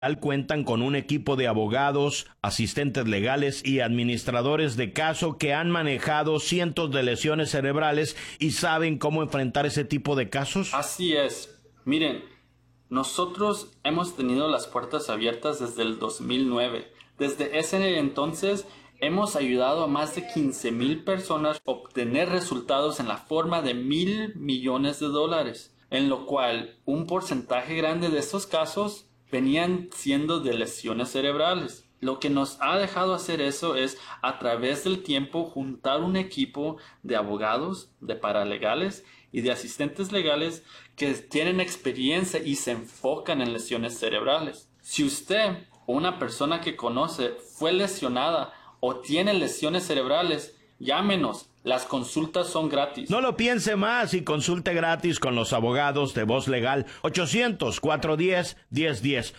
cuentan con un equipo de abogados, asistentes legales y administradores de caso que han manejado cientos de lesiones cerebrales y saben cómo enfrentar ese tipo de casos. Así es. Miren, nosotros hemos tenido las puertas abiertas desde el 2009. Desde ese entonces hemos ayudado a más de 15,000 personas a obtener resultados en la forma de $1,000 millones, en lo cual un porcentaje grande de estos casos venían siendo de lesiones cerebrales. Lo que nos ha dejado hacer eso es, a través del tiempo, juntar un equipo de abogados, de paralegales y de asistentes legales que tienen experiencia y se enfocan en lesiones cerebrales. Si usted o una persona que conoce fue lesionada o tiene lesiones cerebrales, llámenos. Las consultas son gratis. No lo piense más y consulte gratis con los abogados de Voz Legal. 800-410-1010.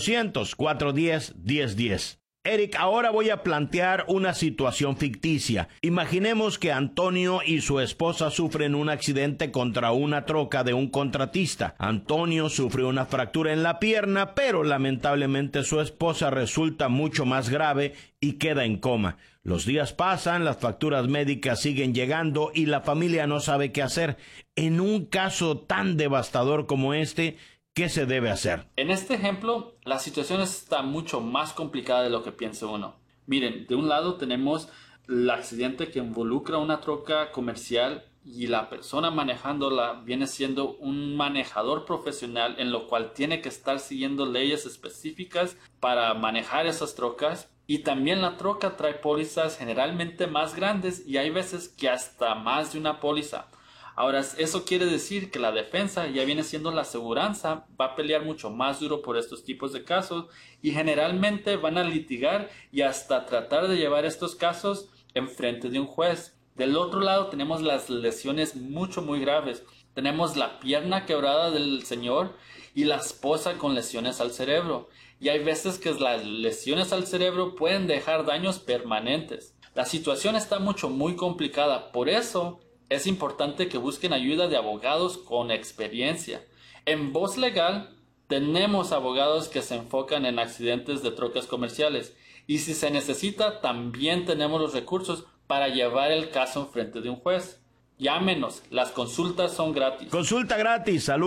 800-410-1010. Eric, ahora voy a plantear una situación ficticia. Imaginemos que Antonio y su esposa sufren un accidente contra una troca de un contratista. Antonio sufre una fractura en la pierna, pero lamentablemente su esposa resulta mucho más grave y queda en coma. Los días pasan, las facturas médicas siguen llegando y la familia no sabe qué hacer. En un caso tan devastador como este, ¿qué se debe hacer? En este ejemplo, la situación está mucho más complicada de lo que piensa uno. Miren, de un lado tenemos el accidente que involucra una troca comercial y la persona manejándola viene siendo un manejador profesional, en lo cual tiene que estar siguiendo leyes específicas para manejar esas trocas. Y también la troca trae pólizas generalmente más grandes y hay veces que hasta más de una póliza. Ahora, eso quiere decir que la defensa, ya viene siendo la aseguranza, va a pelear mucho más duro por estos tipos de casos y generalmente van a litigar y hasta tratar de llevar estos casos en frente de un juez. Del otro lado tenemos las lesiones muy graves. Tenemos la pierna quebrada del señor y la esposa con lesiones al cerebro. Y hay veces que las lesiones al cerebro pueden dejar daños permanentes. La situación está muy complicada, por eso es importante que busquen ayuda de abogados con experiencia. En Voz Legal tenemos abogados que se enfocan en accidentes de trocas comerciales y si se necesita también tenemos los recursos para llevar el caso en frente de un juez. Llámenos, las consultas son gratis. Consulta gratis al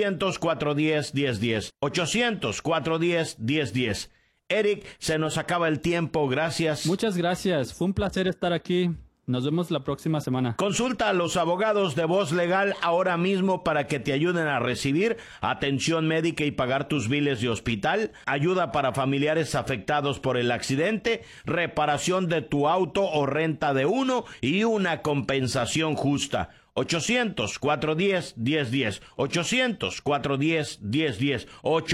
1-800-410-1010. 800-410-1010. Eric, se nos acaba el tiempo, gracias. Muchas gracias, fue un placer estar aquí. Nos vemos la próxima semana. Consulta a los abogados de Voz Legal ahora mismo para que te ayuden a recibir atención médica y pagar tus biles de hospital, ayuda para familiares afectados por el accidente, reparación de tu auto o renta de uno y una compensación justa. 800-410-1010. 800-410-1010.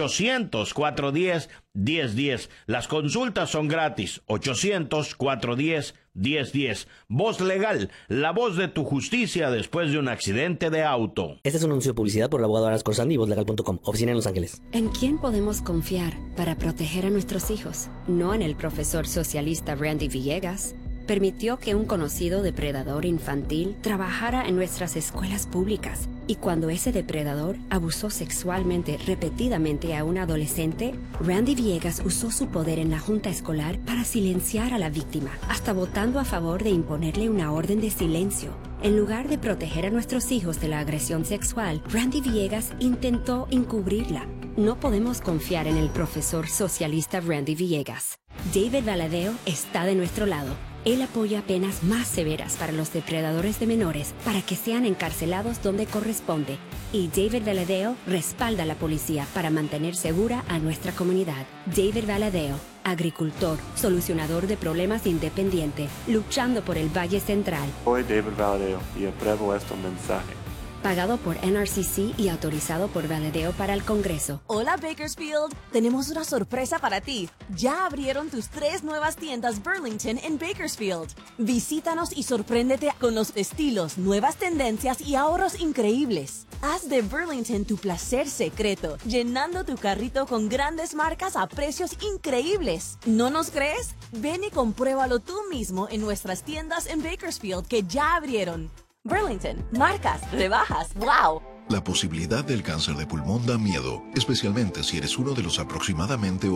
800-410-1010. Las consultas son gratis. 800-410-1010. Voz Legal, la voz de tu justicia después de un accidente de auto. Este es un anuncio de publicidad por el abogado Aras Corsandi y vozlegal.com, oficina en Los Ángeles. ¿En quién podemos confiar para proteger a nuestros hijos? No en el profesor socialista Randy Villegas. Permitió que un conocido depredador infantil trabajara en nuestras escuelas públicas. Y cuando ese depredador abusó sexualmente repetidamente a un adolescente, Randy Villegas usó su poder en la junta escolar para silenciar a la víctima, hasta votando a favor de imponerle una orden de silencio. En lugar de proteger a nuestros hijos de la agresión sexual, Randy Villegas intentó encubrirla. No podemos confiar en el profesor socialista Randy Villegas. David Valadao está de nuestro lado. Él apoya penas más severas para los depredadores de menores para que sean encarcelados donde corresponde. Y David Valadao respalda a la policía para mantener segura a nuestra comunidad. David Valadao, agricultor, solucionador de problemas independiente, luchando por el Valle Central. Soy David Valadao y apruebo este mensaje. Pagado por NRCC y autorizado por Valadao para el Congreso. Hola Bakersfield, tenemos una sorpresa para ti. Ya abrieron tus 3 nuevas tiendas Burlington en Bakersfield. Visítanos y sorpréndete con los estilos, nuevas tendencias y ahorros increíbles. Haz de Burlington tu placer secreto, llenando tu carrito con grandes marcas a precios increíbles. ¿No nos crees? Ven y compruébalo tú mismo en nuestras tiendas en Bakersfield que ya abrieron. Burlington, marcas, rebajas, wow. La posibilidad del cáncer de pulmón da miedo, especialmente si eres uno de los aproximadamente